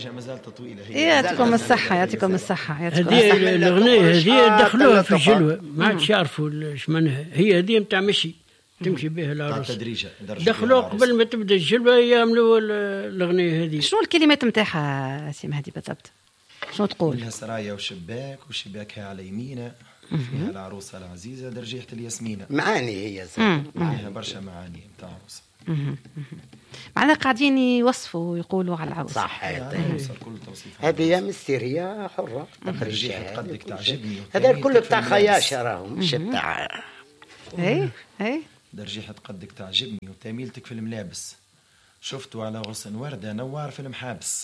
تدريجة ما زالت طويلة. هي يعطيكم الصحة يعطيكم الصحة. هذه الأغنية هذه دخلوها في الجلوة، ما عادش يعرفوا ايش معناها. هي هذه نتاع مشي تمشي بها العروس. دخلوا قبل ما تبدا الجلوة يعملوا الأغنية هذه. شنو الكلمات نتاعها سي مهدي بالضبط؟ شنو تقول؟ فيها سرايا وشباك وشباكها على يمينه، فيها العروسة العزيزة درجيحة الياسمينة. معاني هي فيها برشا معاني نتاع عروسة. معنا قاعدين يوصفوا ويقولوا على العروسة. صح. هذه يا مستيرية حرة. درجيحة قدك تعجبني. هذا الكل بتاع خياشة راهم مش بتاع. اي درجيحة قدك تعجبني وتميلتك في الملابس، شفتوا على غصن وردة نوار في المحابس.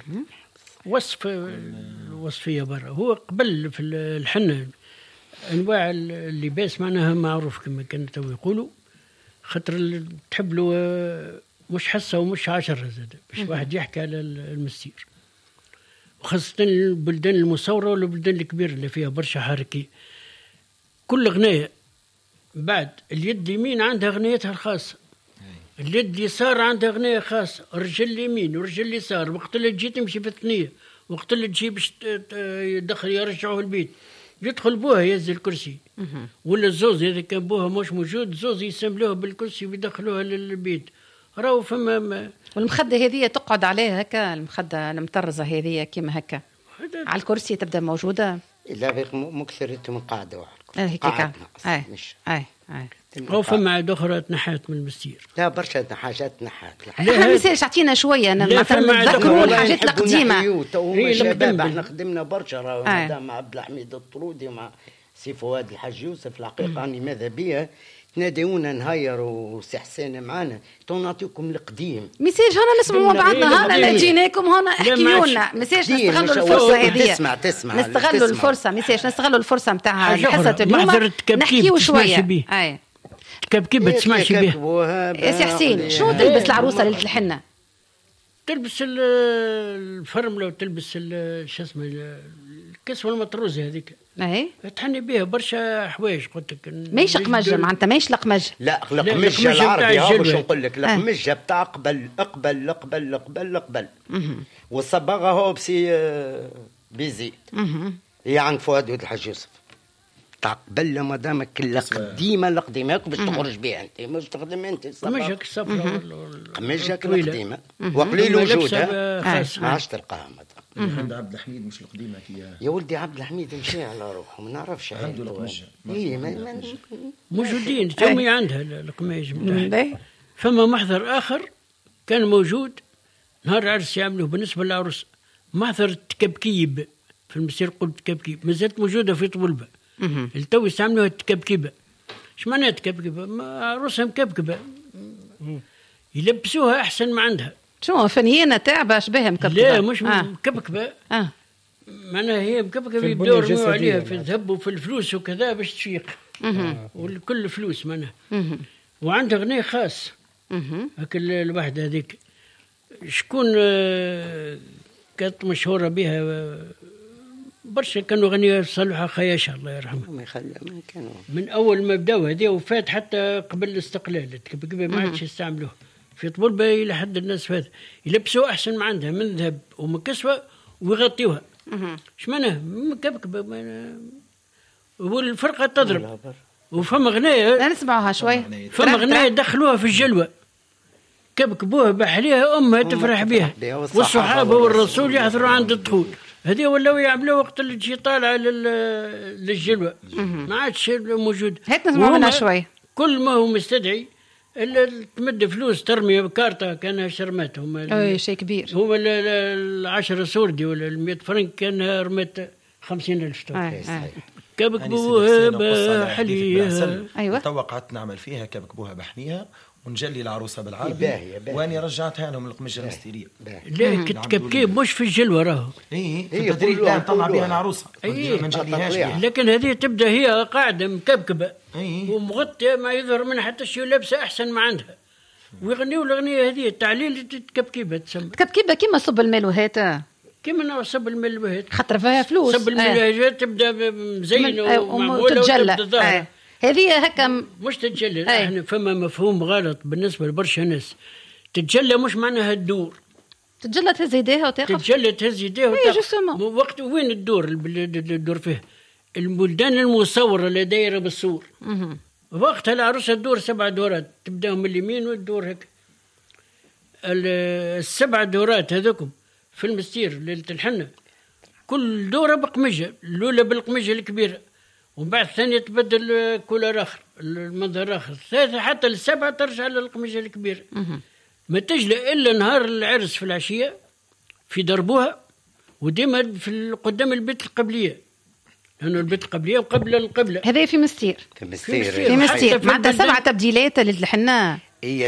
وصفية برا. هو قبل في الحنة أنواع اللباس معناها معروف كما كانوا تو يقولوا، خاطر تحب له مش حصة ومش 10 زاد باش واحد يحكي على المستير، وخاصة البلدان المصورة والبلدان الكبيرة اللي فيها برشا حركية. كل غناية بعد اليد اليمين عندها غنيتها الخاصة، اليد اليسار عندها غنية خاصة، الرجل اليمين والرجل اليسار، وقت اللي تجي تمشي في الثنية، وقت اللي تجي باش يدخل يرجعوه البيت، يدخل بوها يهز الكرسي، ولا الزوز إذا كان بوها مش موجود زوز يسملوها بالكرسي ويدخلوها للبيت. راهو فما والمخدة هذه تقعد عليها هكا، المخدة المطرزة هذه كيما هكا على الكرسي تبدأ موجودة. لا غير مكثرة من قاعدة هيك مش اي أو فما عاد أخرى تنحات من المستير. لا برشا حاجات نحات. لا مثال اعطينا شوية. أنا مثلا نذكروا الحاجات القديمة. شباب احنا خدمنا برشا مع عبد الحميد الطرودي ومع سي فؤاد الحاج يوسف. الحقيقة يعني ماذا بيا تناديونا نهير وسي حسين معانا نعطيكم القديم مساج هنا نسمعوا بعضنا هنا نجيناكم هنا احكيوا لنا مساج. نستغلوا الفرصة هذه. تسمع نستغلوا الفرصة مساج نستغلوا الفرصة نتاع حصة اليوم نحكيوا شوية. تكبكيب تسمعش بها يا سي حسين. شنو تلبس العروسة ليلة الحنة؟ تلبس الفرملة وتلبس شو اسمه الكسوة المطروزة هذيك. تحني بها برشا حوايج. قلت لك ماهيش قمجة معناتها ماهيش لقمجة. لا قمجة العربي باش نقول لك القمجة بتاع قبل والصباغة هو بسي بيزيد. هي عند فؤاد الحاج يوسف قبل ما دامك القديمه باش تخرج بها انت مش تخدم انت قمجك الصفراء قمجك القديمه وقليل وجودها ما عادش تلقاها عند عبد الحميد مش القديمه يا ولدي. عبد الحميد مشي على روحه ما نعرفش عنده القمجه موجودين تومي عندها القماج. فما محضر اخر كان موجود نهار عرس يعملوه بالنسبه للعروس، محضر التكبكيب في المسير. قلت تكبكيب ما زالت موجوده في طبلبه. التو يستعملوها التكبكبة. ايش معناها تكبكبة؟ عروسها مكبكبة يلبسوها احسن ما عندها. شو فنيانة تعبة شبهها مكبكبة؟ لا مش مكبكبة. معناها هي مكبكبة يبدأوا يرموا عليها في الذهب وفي الفلوس وكذا باش تشيق. والكل فلوس معناها. وعندها غنية خاص. هكا الواحدة هذيك شكون كانت مشهورة بها برشا كانوا غنية صالحة خياشة الله يرحمه. من أول ما بدأوا هذه وفات حتى قبل الاستقلال التكبكبة ما عادش يستعملوها في طبلبة إلى حد الناس فات يلبسوا أحسن ما عندها من ذهب ومن كسوة ويغطيوها. إيش معناها مكبكبة والفرقة تضرب. وفما غناية نسمعوها شوي. فما غناية دخلوها في الجلوة كبكبوها بحليها أمها تفرح بها والصحابة والرسول يحضروا عند الدخول. هذه ولاو يعملوا وقت اللي تجي طالعه للجلوه ما عادش موجود. هات نسمعوا منها شوي. كل ما هو مستدعي الا تمد فلوس ترمي بكارته كانها شرمات. هما شيء كبير. هما 10 سوردي ولا 100 فرنك كانها رمت 50,000 كبكبوها بحليها. ايوه تو قعدت نعمل فيها كبكبوها بحنيها ونجلي العروسه بالعربي واني رجعتها لهم القمجه المستيريه. لا كتكبكيب مش في الجلوه راهو. في التدريب لا نطلع بها العروسه ما نجليهاش. لكن هذه تبدا هي قاعده مكبكبه ومغطيه ما يظهر منها حتى شيء لابسه احسن ما عندها ويغنيوا الاغنيه هذه التعليل تكبكيبه تسمى. تكبكيبه كيما صب الملوهات كيما نوع صب الملوهات خاطر فيها فلوس. صب الملوهات تبدا مزينه ومعموله وتتجلى. هذه هكا مش تتجلى. احنا فما مفهوم غلط بالنسبه لبرشا ناس. تتجلى مش معناها الدور. تتجلى تهز يديها وتقف. تتجلى تهز يديها وتقف. وقت وين الدور فيه البلدان المصورة اللي دايرة بالصور. وقتها العروسة تدور 7 دورات، تبدأ من اليمين وتدور هيك. ال7 دورات هذوكم في المستير ليلة الحنة كل دورة بقمجة، الأولى بالقمجة الكبيرة، وبعد الثانية تبدل كولر آخر، المنظر آخر، الثالثة حتى ال7 ترجع للقمجة الكبيرة. ما تجلى إلا نهار العرس في العشية في دربوها، وديما في قدام البيت القبلية، لأنه البيت القبلية وقبل القبلة. هذا في مستير. في مستير معناتها 7 تبديلات للحنة.